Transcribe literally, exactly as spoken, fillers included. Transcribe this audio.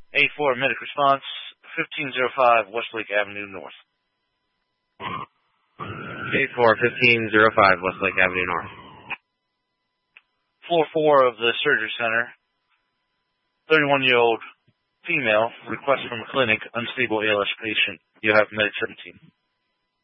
A four, medic response, fifteen oh five Westlake Avenue North. A four, fifteen oh five Westlake Avenue North. Floor four of the surgery center, thirty-one-year-old female, request from a clinic, unstable A L S patient. You have medic seventeen.